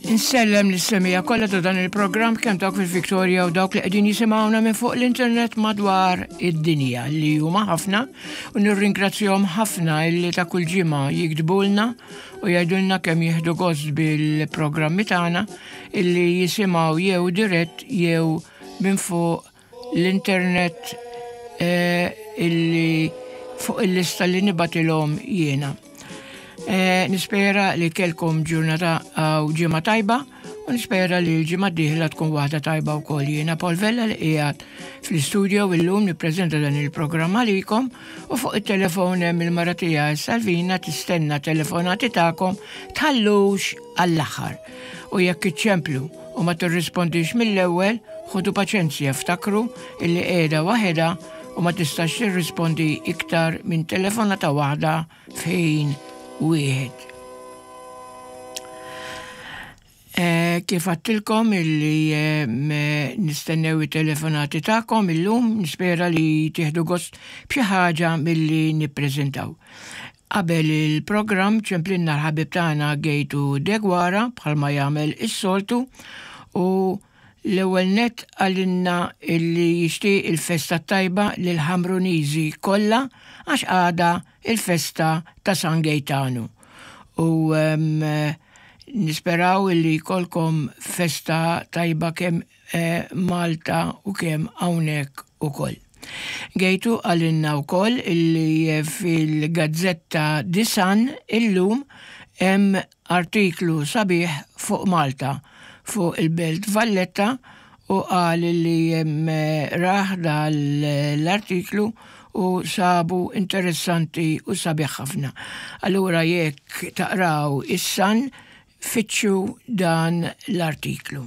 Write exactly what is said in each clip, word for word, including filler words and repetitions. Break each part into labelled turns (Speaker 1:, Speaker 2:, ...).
Speaker 1: Insellem l-semija kollha ta' dan il-programm kemm dawk fil-Victoria u dawk li qegħdin jisimgħuna minn fuq l-internet madwar id-dinja li huma ħafna u nirringrazzjahom ħafna illi ta' kull ġimgħa jiktbulna u jgħidulna kemm jieħdu gost bil-programmi tagħna illi jisimgħu jew dirett jew minn fuq l-internet eh, illi fuq il-lista li nibatilhom jiena. Eh, nispera li kelkom ġurnata u ġimma tajba u nispera li l-ġimma d-dieħla tkun waħda tajba u koll. Jiena Paul Vella li qiegħed fl-istudio illum nippreżenta dan il-programm għalikom u fuq it-telefon hemm il-mara tiegħi Salvina tistenna telefonati tagħkom tħallux għall-aħħar. U jekk iċċemplu u ma tirrispondix mill-ewwel, ħudu paċenzja ftakru illi qiegħda waħedha u ma tistax tirrispondi iktar minn telefonata waħda fejn wieħed. Eh, kif għattilkom illi eh, nistennew il-telefonati ta'kom illum, nispera li tieħdu gost b'xi ħaġa milli nippreżentaw. Qabel il-programm ċemplinna l-ħabib tagħna Gejtu Degwara bħalma jagħmel is-soltu u l-ewwel net għalinna illi jixtieq il-festa tajba lil Ħamruniżi kollha għax għada il-festa ta' San Gejtanu. U um, nisperaw illi kolkom festa tajba kemm eh, Malta u kemm hawnhekk ukoll. Gejtu għalinna wkoll illi fil-Gazzetta di Sun illum hemm artiklu sabiħ fuq Malta fuq il-Belt Valletta u qal li raħ dal-artiklu u sabu interessanti u sabiħ ħafna. Allura jekk taqraw is-Sun fitxu dan l-artiklu.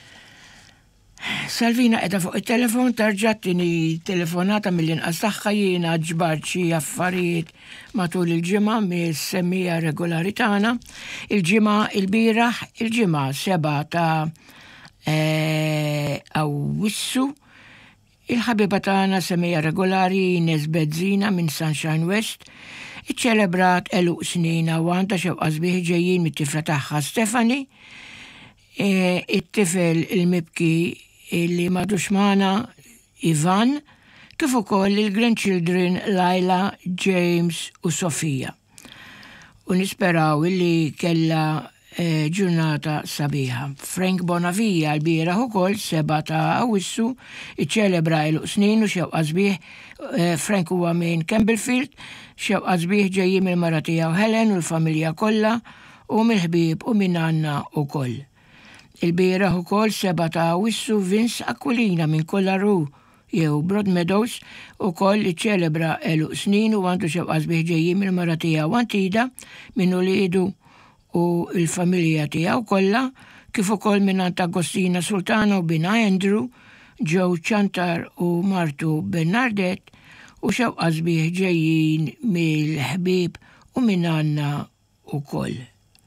Speaker 1: Salvina qiegħda fuq it-telefon tarġattini telefonata mill-inqas tagħha jiena ġbart xi affarijiet matul il-ġimgħa mis-semmija regolari tagħna. Il-ġimgħa il-bieraħ, il-ġimgħa seba' ta' Awwissu, il-ħabiba tagħna semmija regolari Ines Bezzina minn Sunshine West iċċelebrat eluq snina u għandha xewqa sbieħ ġejjin mit-tifla tagħha Stefani, it-tifel il-mibki illi madux magħna Ivan, kif ukoll il-grandchildren Laila, James u Sofija. U nisperaw illi kella eh, ġurnata sabiħa. Frank Bonavija l-bieraħ ukoll seba' ta' Awwissu iċċelebra eluq snin u xewqa sbieħ eh, Frank huwa minn Campbellfield, xewqa sbieħ ġejjin mill-mara tiegħu Helen u l-familja kollha u mill-ħbieb u minn Anna ukoll. Il-bieraħ ukoll seba' ta' Awwissu Vince Aquilina minn Kollaru jew Broadmeadows ukoll iċċelebra eluq snin u għandu xewqa sbieħ ġejjin mill-mara tiegħu Antida minn uliedu u l-familja tiegħu kollha, kif ukoll minn Agostina Sultana u Bina Andrew, Joe Chantar u Martu Bernardet u xewqa sbieħ ġejjin mill-ħbieb u minn Anna ukoll.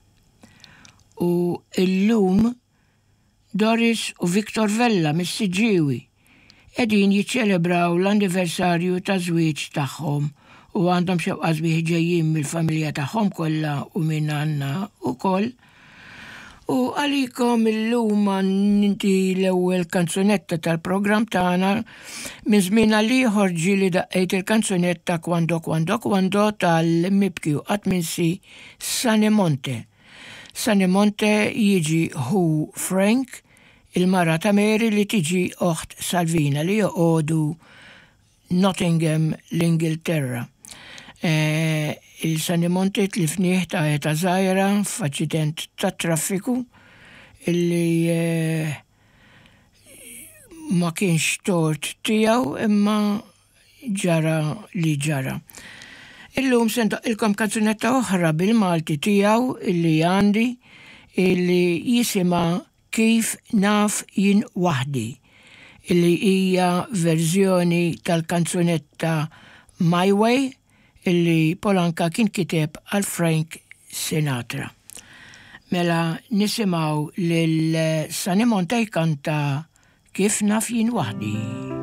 Speaker 1: U illum Doris u Victor Vella mis-Siġġiewi qegħdin jiċċelebraw l-anniversarju ta' żwieġ tagħhom u għandhom xewqa sbieħ ġejjin mill-familja tagħhom kollha u minn Anna ukoll. U għalikom illum ninti l-ewwel kanzunetta tal-programm tagħna minn żmien għal ieħor ġieli daqqejt il-kanzunetta Quando Quando Quando tal-mibki u qatt minsi Sanemonte. Sanemonte jiġi hu Frank, il-mara ta' Mary li tiġi oħt Salvina li joqogħdu Nottingham l-Ingilterra. Eh, il-Sanemonte tlifnieh ta' eta żgħira f'aċċident ta' traffiku illi eh, ma kienx tort tiegħu imma ġara li ġara. Illum sendaqilkom kanzunetta oħra bil-Malti tiegħu illi għandi illi jisimha Kif naf jien waħdi illi hija verżjoni tal-kanzunetta My Way illi Polanka kien kiteb għal Frank Sinatra. Mela nisimgħu lil Sanemonte jkanta Kif naf jien waħdi.